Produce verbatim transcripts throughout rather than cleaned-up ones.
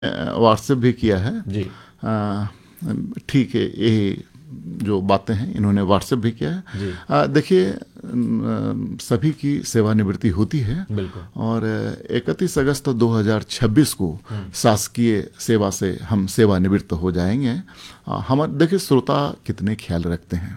WhatsApp भी किया है जी। ठीक है, ये जो बातें हैं इन्होंने व्हाट्सएप भी किया है। देखिए, सभी की सेवानिवृत्ति होती है बिल्कुल। और इकतीस अगस्त दो हज़ार छब्बीस को शासकीय सेवा से हम सेवानिवृत्त हो जाएंगे। हम देखिए श्रोता कितने ख्याल रखते हैं,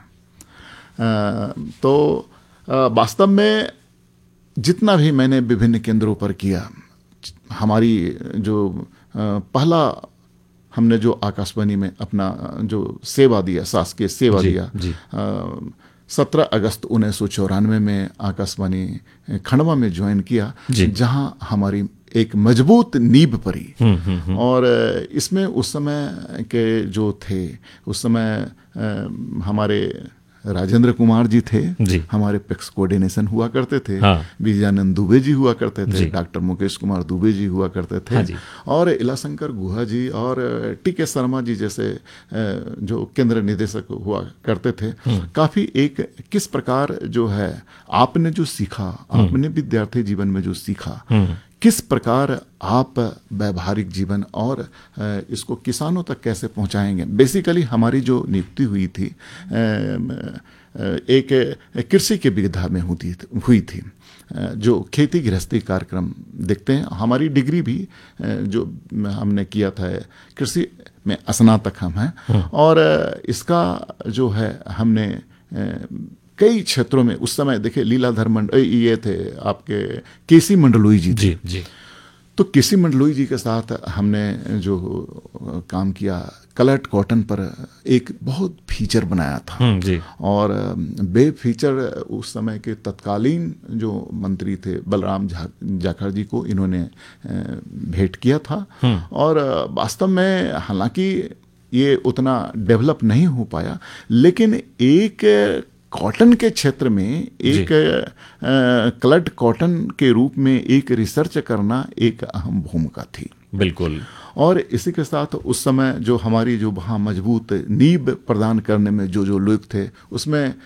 तो वास्तव में जितना भी मैंने विभिन्न केंद्रों पर किया, हमारी जो पहला हमने जो आकाशवाणी में अपना जो सेवा दिया, शासकीय सेवा जी, दिया, जी। सत्रह अगस्त उन्नीस सौ चौरानवे में आकाशवाणी खंडवा में ज्वाइन किया, जहां हमारी एक मजबूत नींव पड़ी। हुँ, हुँ, हुँ। और इसमें उस समय के जो थे, उस समय हमारे राजेंद्र कुमार जी थे, जी। हमारे पेक्स कोऑर्डिनेशन हुआ करते थे। हाँ। विजयानंद दुबे जी हुआ करते थे, डॉक्टर मुकेश कुमार दुबे जी हुआ करते थे। हाँ जी। और इलाशंकर गुहा जी और टी के शर्मा जी जैसे जो केंद्र निदेशक हुआ करते थे। काफी एक किस प्रकार जो है आपने जो सीखा, आपने विद्यार्थी जीवन में जो सीखा, किस प्रकार आप व्यवहारिक जीवन और इसको किसानों तक कैसे पहुंचाएंगे। बेसिकली हमारी जो नियुक्ति हुई थी एक कृषि के विधा में होती हुई थी, जो खेती गृहस्थी कार्यक्रम देखते हैं। हमारी डिग्री भी जो हमने किया था कृषि में स्नातक हम हैं, और इसका जो है हमने कई क्षेत्रों में उस समय देखिए लीलाधर मंडल ये थे आपके केसी मंडलोई जी थे। जी, जी। तो केसी मंडलोई जी के साथ हमने जो काम किया, कलर्ट कॉटन पर एक बहुत फीचर बनाया था। जी। और वे फीचर उस समय के तत्कालीन जो मंत्री थे बलराम जाखड़ जी को इन्होंने भेंट किया था। और वास्तव में हालांकि ये उतना डेवलप नहीं हो पाया, लेकिन एक कॉटन के क्षेत्र में एक कलर्ट कॉटन के रूप में एक रिसर्च करना एक अहम भूमिका थी। बिल्कुल। और इसी के साथ उस समय जो हमारी जो वहाँ मजबूत नींव प्रदान करने में जो जो लोग थे, उसमें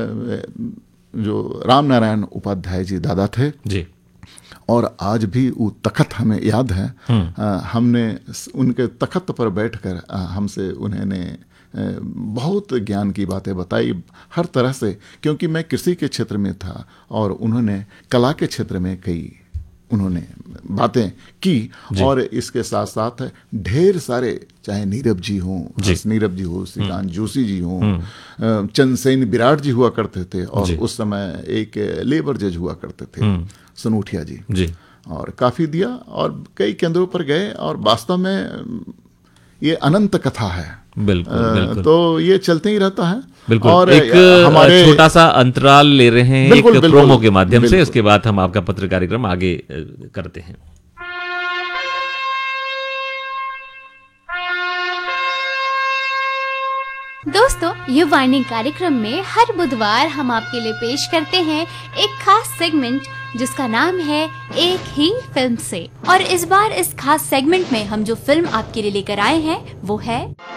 जो राम नारायण उपाध्याय जी दादा थे जी। और आज भी वो तखत हमें याद है। आ, हमने उनके तखत पर बैठकर हमसे उन्होंने बहुत ज्ञान की बातें बताई हर तरह से, क्योंकि मैं कृषि के क्षेत्र में था और उन्होंने कला के क्षेत्र में कई उन्होंने बातें की। और इसके साथ साथ ढेर सारे, चाहे नीरव जी हों, नीरव जी हो, श्रीकांत जोशी जी हों, चंद्रसेन विराट जी हुआ करते थे, और उस समय एक लेबर जज हुआ करते थे सनूठिया जी, जी। और काफी दिया और कई केंद्रों पर गए, और वास्तव में ये अनंत कथा है। बिल्कुल, बिल्कुल। तो ये चलते ही रहता है। बिल्कुल। और एक हमारे छोटा सा अंतराल ले रहे हैं बिल्कुल, एक बिल्कुल, प्रोमो के माध्यम से, उसके बाद हम आपका पत्र कार्यक्रम आगे करते हैं। दोस्तों, युवावाणी कार्यक्रम में हर बुधवार हम आपके लिए पेश करते हैं एक खास सेगमेंट जिसका नाम है एक ही फिल्म से। और इस बार इस खास सेगमेंट में हम जो फिल्म आपके लिए लेकर आए हैं वो है